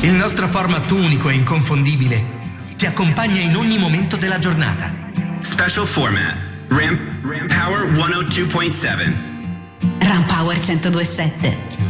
Il nostro format unico e inconfondibile ti accompagna in ogni momento della giornata. Special format. Ram Power 102.7. Ram Power 102.7.